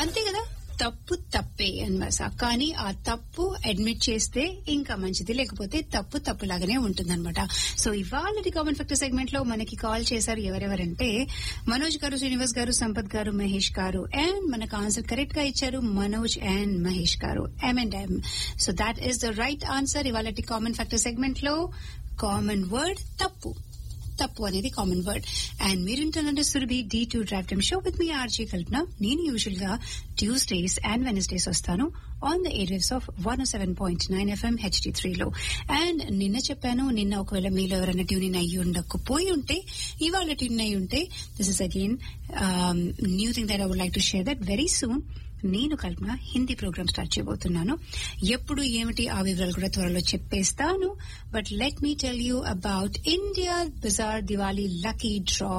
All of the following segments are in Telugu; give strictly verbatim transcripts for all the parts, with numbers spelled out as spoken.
అంతే కదా, తప్పు తప్పే అన్నమాట. కానీ ఆ తప్పు అడ్మిట్ చేస్తే ఇంకా మంచిది, లేకపోతే తప్పు తప్పులాగానే ఉంటుందన్నమాట. సో ఇవాళ కామన్ ఫ్యాక్టర్ సెగ్మెంట్ లో మనకి కాల్ చేశారు ఎవరెవరంటే మనోజ్ గారు, శ్రీనివాస్ గారు, సంపత్ గారు, మహేష్ గారు. అండ్ మనకు ఆన్సర్ కరెక్ట్ గా ఇచ్చారు మనోజ్ అండ్ మహేష్ గారు, M and M. So that is the right answer. ఇవాళ కామన్ ఫ్యాక్టర్ సెగ్మెంట్ లో కామన్ వర్డ్ తప్పు. తప్పు అనేది common word. And మీరుంటున్న Surabhi D two drive time show with me RJ కల్పన. నేను యూజువల్ గా ట్యూస్డేస్ అండ్ వెనస్డేస్ వస్తాను on the air waves of one seven point nine FM HD త్రీలో. అండ్ నిన్న చెప్పాను, నిన్న ఒకవేళ మీలో ఎవరైనా ట్యూన్ ఇన్ అయ్యి ఉండకపోయి ఉంటే ఇవాళ ట్యూన్ అయ్యి ఉంటే this is again new thing that I would like to share that very soon నేను కల్పన హిందీ ప్రోగ్రామ్ స్టార్ట్ చేయబోతున్నాను. ఎప్పుడు ఏమిటి ఆ వివరాలు కూడా త్వరలో చెప్పేస్తాను. But let me tell you about India Bazaar Diwali lucky draw.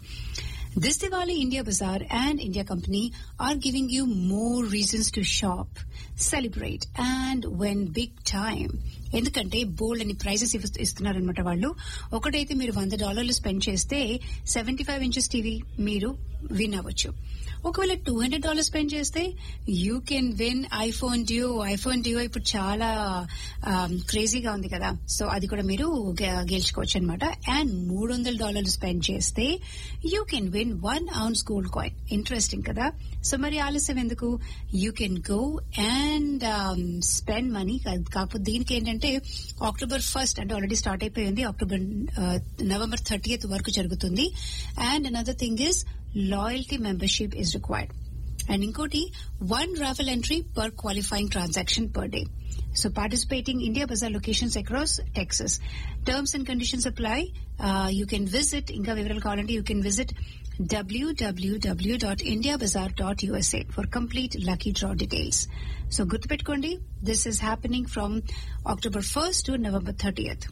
This Diwali, India Bazaar and India Company are giving you more reasons to shop, celebrate and win big time. ఎందుకంటే బోల్డ్ అని ప్రైజెస్ ఇస్తున్నారనమాట వాళ్ళు. ఒకటైతే మీరు వంద డాలర్లు స్పెండ్ చేస్తే సెవెంటీ ఫైవ్ ఇంచెస్ టీవీ మీరు విన్ అవ్వచ్చు. ఒకవేళ టూ హండ్రెడ్ డాలర్ స్పెండ్ చేస్తే you can win iPhone due. IPhone due ఇప్పుడు చాలా క్రేజీగా ఉంది కదా, సో అది కూడా మీరు గెలుచుకోవచ్చు అనమాట. అండ్ మూడు వందల డాలర్లు స్పెండ్ చేస్తే you can win one ounce gold coin. Interesting కదా. సో మరి ఆలస్యం ఎందుకు, you can go and spend money. కాకపోతే దీనికి ఏంటంటే అక్టోబర్ ఫస్ట్ అంటే ఆల్రెడీ స్టార్ట్ అయిపోయింది, అక్టోబర్ నవంబర్ థర్టీయత్ వరకు జరుగుతుంది. And another thing is loyalty membership is required. And inkoti one raffle entry per qualifying transaction per day. So participating India Bazaar locations across Texas. Terms and conditions apply. Uh, you can visit inka vivaral kavalante you can visit w w w dot india bazaar dot u s a for complete lucky draw details. So gurtu pettukondi, this is happening from October first to November thirtieth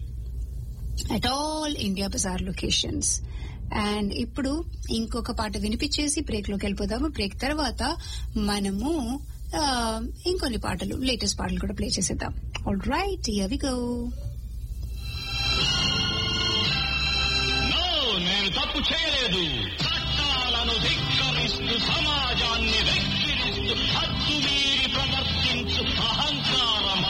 at all India Bazaar locations. And ఇప్పుడు ఇంకొక పాట వినిపించేసి బ్రేక్ లోకి వెళ్ళిపోదాము. బ్రేక్ తర్వాత మనము ఇంకొన్ని పాటలు, లేటెస్ట్ పాటలు కూడా ప్లే చేసేద్దాం. All right, here we go. నేను తప్పు చేయలేదు. చట్టాలను ధిక్కరిస్తూ సమాజాన్ని వెక్కిరిస్తూ హద్దు మీరి ప్రవర్తించు అహంకారం